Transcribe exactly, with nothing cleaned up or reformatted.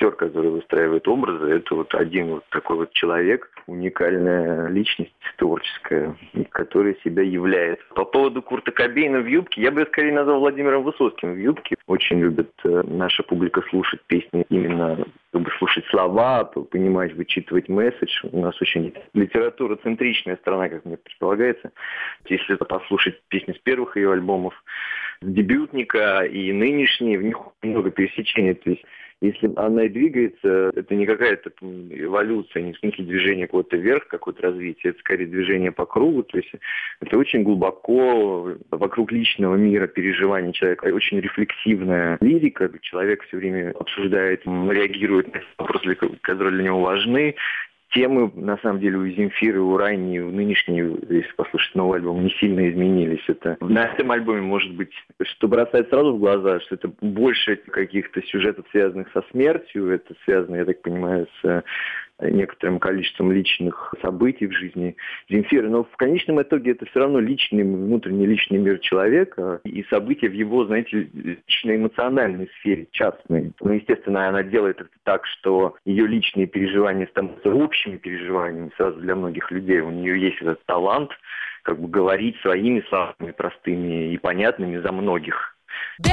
актер, который выстраивает образы, это вот один вот такой вот человек, уникальная личность творческая, которая себя являет. По поводу Курта Кобейна в юбке, я бы скорее назвал Владимиром Высоцким в юбке. Очень любит э, наша публика слушать песни, именно чтобы слушать слова, понимать, вычитывать месседж. У нас очень литература-центричная страна, как мне предполагается. Если послушать песни с первых ее альбомов, дебютника и нынешние, в них много пересечений. То есть, если она и двигается, это не какая-то эволюция, не в смысле движения куда-то вверх, какое-то развитие, это скорее движение по кругу. То есть это очень глубоко вокруг личного мира переживаний человека, очень рефлексивная лирика. Человек все время обсуждает, реагирует на вопросы, которые для него важны. Темы, на самом деле, у Земфиры, у Райни, у нынешней, если послушать новый альбом, не сильно изменились. Это на этом альбоме, может быть, что бросает сразу в глаза, что это больше каких-то сюжетов, связанных со смертью, это связано, я так понимаю, с некоторым количеством личных событий в жизни Земфиры. Но в конечном итоге это все равно личный, внутренний личный мир человека и события в его, знаете, лично-эмоциональной сфере, частной. Ну, естественно, она делает это так, что ее личные переживания становятся общими переживаниями сразу для многих людей. У нее есть этот талант как бы говорить своими словами простыми и понятными за многих.